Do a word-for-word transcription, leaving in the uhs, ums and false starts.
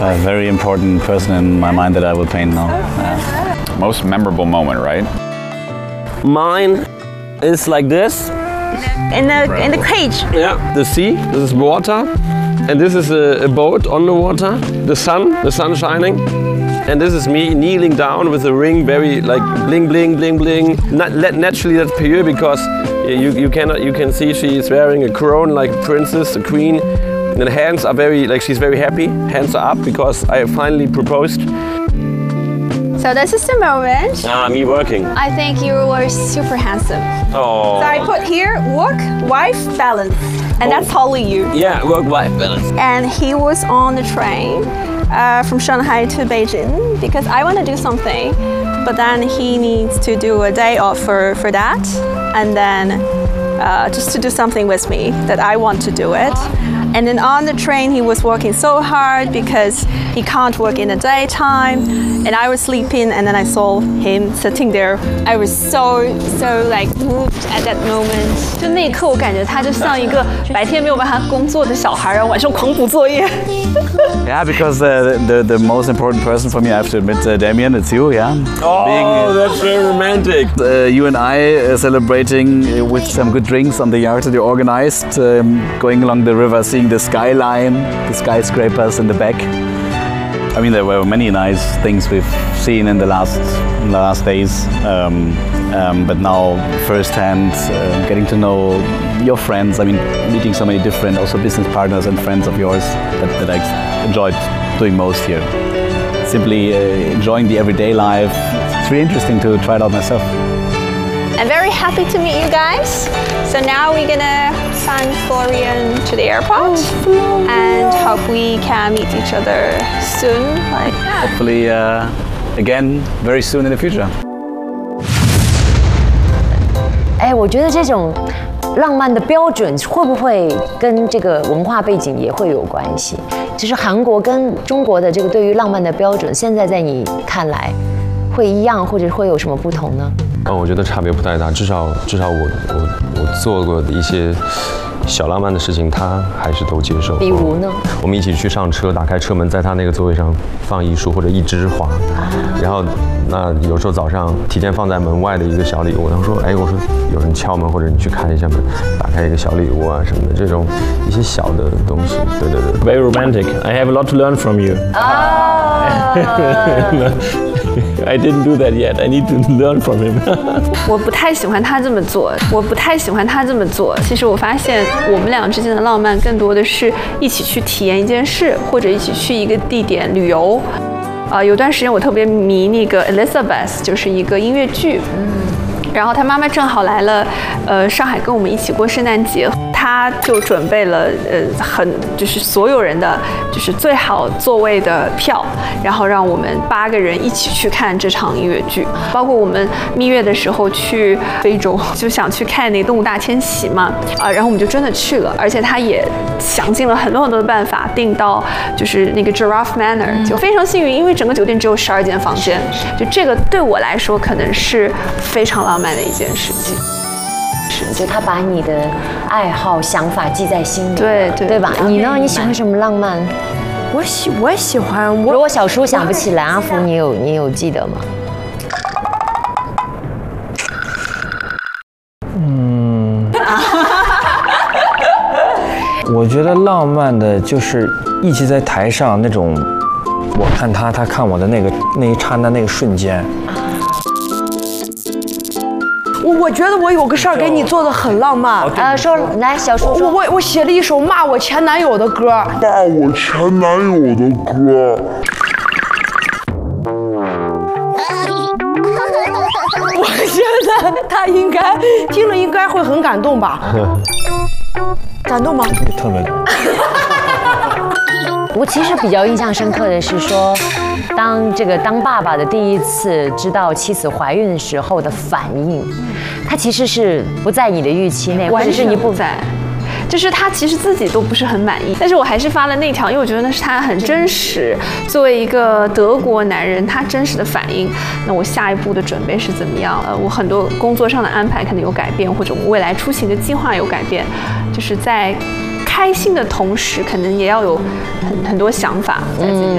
have a very important person in my mind that I will paint now. Yeah. Most memorable moment, right? Mine is like this. In the in the cage. Yeah, the sea. This is water, and this is a, a boat on the water. The sun, the sun shining, and this is me kneeling down with a ring, very like bling bling bling bling. Not, naturally, that's pure because you you cannot you can see she is wearing a crown like a princess, a queen, and the hands are very like she's very happy. Hands are up because I finally proposed. So this is the moment. Ah, me working. I think you were super handsome. Oh. So I put here work, wife, balance. And oh. That's totally you. Yeah, work-life balance. And he was on the train uh, from Shanghai to Beijing because I want to do something. But then he needs to do a day off for, for that. And then uh, just to do something with me that I want to do it. And then on the train, he was working so hard because he can't work in the daytime. And I was sleeping, and then I saw him sitting there. I was so, so like moved at that moment. 就那一刻，我感觉他就像一个白天没有办法工作的小孩，然后晚上狂补作业。 Yeah, because uh, the the most important person for me, I have to admit, uh, Damien, it's you. Yeah. Oh, Being, that's very romantic. Uh, you and I uh, celebrating uh, with some good drinks on the yacht that you organized, um, going along the river, seeing the skyline, the skyscrapers in the back. I mean, there were many nice things we've seen in the last in the last days, um, um, but now firsthand, uh, getting to know your friends. I mean, meeting so many different, also business partners and friends of yours that, that I enjoyed doing most here. Simply uh, enjoying the everyday life. It's really interesting to try it out myself. I'm very happy to meet you guys. So now we're gonna send Florian to the airport oh, and hope we can meet each other soon. Like, yeah. Hopefully, uh, again, very soon in the future. 哎，我觉得这种浪漫的标准会不会跟这个文化背景也会有关系？就是韩国跟中国的这个对于浪漫的标准，现在在你看来会一样，或者会有什么不同呢？ 嗯，我觉得差别不太大，至少至少我我我做过的一些小浪漫的事情，他还是都接受。 比如呢？ 我们一起去上车，打开车门，在他那个座位上放一束或者一枝花，啊、然后那有时候早上提前放在门外的一个小礼物，然后说，哎，我说有人敲门，或者你去开一下门，打开一个小礼物啊什么的，这种一些小的东西，对对对。 Very romantic. I have a lot to learn from you. I didn't do that yet. I need to learn from him. 我不太喜欢他这么做，我不太喜欢他这么做。其实我发现我们俩之间的浪漫更多的是一起去体验一件事，或者一起去一个地点旅游。啊、呃，有段时间我特别迷那个 Elizabeth， 就是一个音乐剧。嗯。然后他妈妈正好来了，呃，上海跟我们一起过圣诞节。他就准备了呃很就是所有人的就是最好座位的票，然后让我们八个人一起去看这场音乐剧。包括我们蜜月的时候去非洲，就想去看那个动物大迁徙嘛，啊，然后我们就真的去了，而且他也想尽了很多很多的办法订到就是那个 Giraffe Manor， 就非常幸运，因为整个酒店只有十二间房间，就这个对我来说可能是非常浪漫的一件事情。 就他把你的爱好、想法记在心里， 对对对吧？你呢？你喜欢什么浪漫？ 我喜我喜欢我。 如果小叔想不起来，阿福你有你有记得吗？ 嗯，我觉得浪漫的就是一起在台上那种，我看他，他看我的那个那一刹那那个瞬间。 我我觉得我有个事儿给你做的很浪漫。 呃，说来，小叔我我我写了一首骂我前男友的歌。 骂我前男友的歌。 我觉得他应该听了应该会很感动吧？感动吗？ 特别感动。 我其实比较印象深刻的是说，当这个当爸爸的第一次知道妻子怀孕的时候的反应，他其实是不在你的预期内，或者是你不在。 就是他其实自己都不是很满意，但是我还是发了那条，因为我觉得那是他很真实，作为一个德国男人，他真实的反应。那我下一步的准备是怎么样？呃，我很多工作上的安排可能有改变，或者我未来出行的计划有改变，就是在开心的同时，可能也要有很很多想法在自己的。